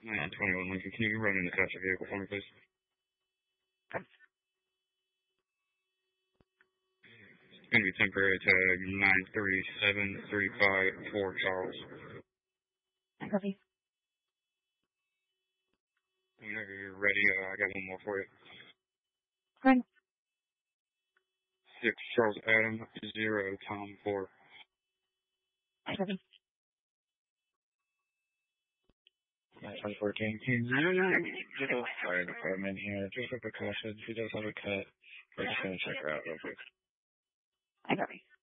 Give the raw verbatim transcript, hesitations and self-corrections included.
nine twenty-one Lincoln, can you run in the capture vehicle for me, please? It's going to be temporary tag nine three seven three five four Charles. Copy. Whenever you're ready, uh, I got one more for you. Fine. six Charles Adam, zero Tom four. Copy. nine fourteen, zero nine. Fire department here. Just for precaution, she does have a cut. We're just going to check her out real quick. I copy.